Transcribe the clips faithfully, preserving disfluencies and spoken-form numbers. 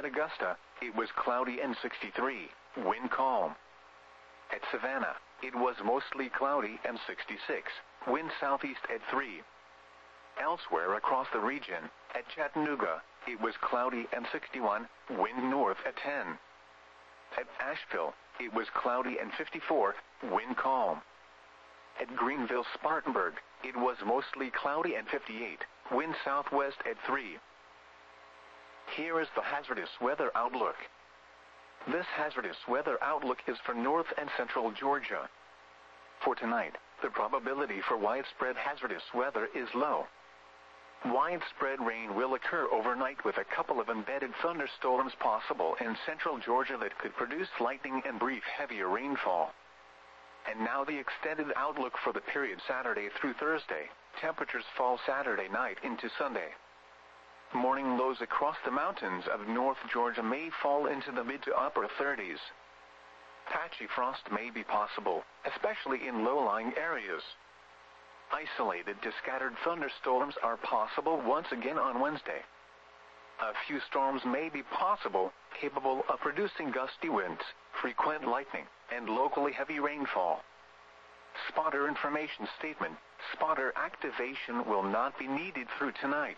At Augusta, it was cloudy and sixty-three, wind calm. At Savannah, it was mostly cloudy and sixty-six, wind southeast at three. Elsewhere across the region, at Chattanooga, it was cloudy and sixty-one, wind north at ten. At Asheville, it was cloudy and fifty-four, wind calm. At Greenville-Spartanburg, it was mostly cloudy and fifty-eight, wind southwest at three. Here is the hazardous weather outlook. This hazardous weather outlook is for north and central Georgia. For tonight, the probability for widespread hazardous weather is low. Widespread rain will occur overnight with a couple of embedded thunderstorms possible in central Georgia that could produce lightning and brief heavier rainfall. And now the extended outlook for the period Saturday through Thursday. Temperatures fall Saturday night into Sunday. Morning lows across the mountains of North Georgia may fall into the mid to upper thirties. Patchy frost may be possible, especially in low-lying areas. Isolated to scattered thunderstorms are possible once again on Wednesday. A few storms may be possible, capable of producing gusty winds, frequent lightning, and locally heavy rainfall. Spotter information statement: spotter activation will not be needed through tonight.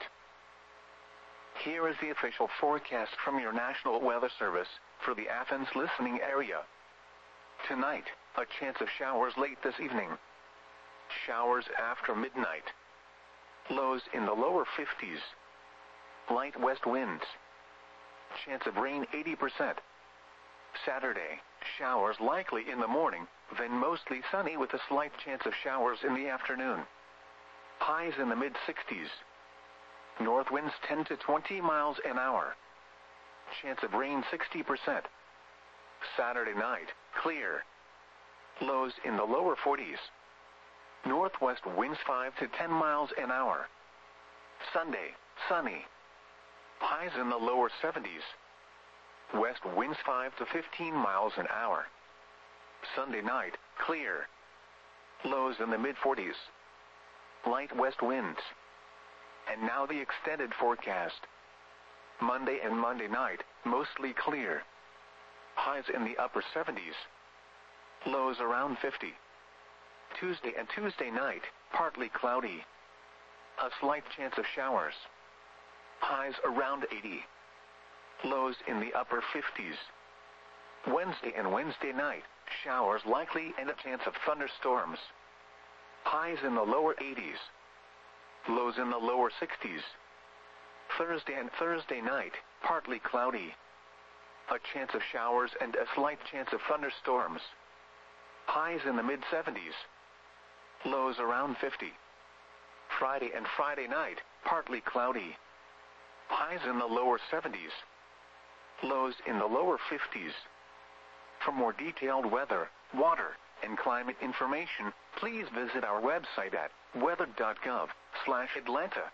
Here is the official forecast from your National Weather Service for the Athens listening area. Tonight, a chance of showers late this evening. Showers after midnight. Lows in the lower fifties. Light west winds. Chance of rain eighty percent. Saturday, showers likely in the morning, then mostly sunny with a slight chance of showers in the afternoon. Highs in the mid sixties. North winds ten to twenty miles an hour. Chance of rain sixty percent. Saturday night, clear. Lows in the lower forties. Northwest winds five to ten miles an hour. Sunday, sunny. Highs in the lower seventies. West winds five to fifteen miles an hour. Sunday night, clear. Lows in the mid forties. Light west winds. And now the extended forecast. Monday and Monday night, mostly clear. Highs in the upper seventies. Lows around fifty. Tuesday and Tuesday night, partly cloudy. A slight chance of showers. Highs around eighty. Lows in the upper fifties. Wednesday and Wednesday night, showers likely and a chance of thunderstorms. Highs in the lower eighties. Lows in the lower sixties. Thursday and Thursday night, partly cloudy. A chance of showers and a slight chance of thunderstorms. Highs in the mid seventies. Lows around fifty. Friday and Friday night, partly cloudy. Highs in the lower seventies. Lows in the lower fifties. For more detailed weather, water, and climate information, please visit our website at weather dot gov slash Atlanta.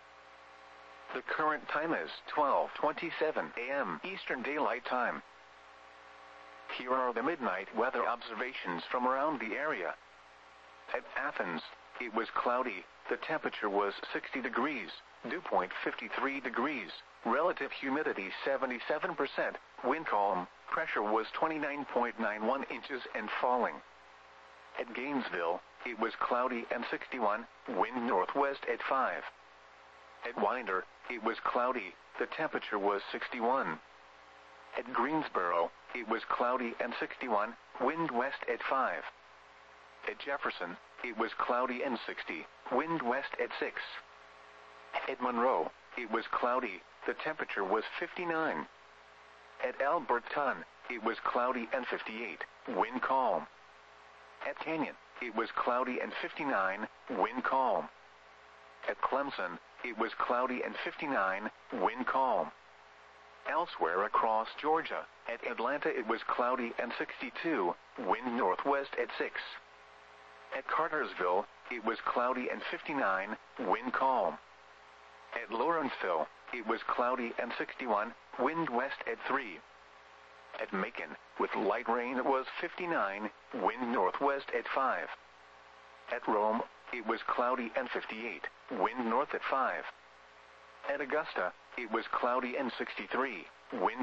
The current time is twelve twenty-seven a m Eastern Daylight Time. Here are the midnight weather observations from around the area. At Athens, it was cloudy. The temperature was sixty degrees, dew point fifty-three degrees, relative humidity seventy-seven percent, wind calm, pressure was twenty-nine point nine one inches and falling. At Gainesville, it was cloudy and sixty-one, wind northwest at five. At Winder, it was cloudy. The temperature was sixty-one. At Greensboro, it was cloudy and sixty-one, wind west at five. At Jefferson, it was cloudy and sixty, wind west at six. At Monroe, it was cloudy. The temperature was fifty-nine. At Alberton, it was cloudy and fifty-eight, wind calm. At Canyon, it was cloudy and fifty-nine, wind calm. At Clemson, it was cloudy and fifty-nine, wind calm. Elsewhere across Georgia, at Atlanta it was cloudy and sixty-two, wind northwest at six. At Cartersville, it was cloudy and fifty-nine, wind calm. At Lawrenceville, it was cloudy and sixty-one, wind west at three. At Macon, with light rain it was fifty-nine, wind northwest at five. At Rome, it was cloudy and fifty-eight, wind north at five. At Augusta, it was cloudy and sixty-three, wind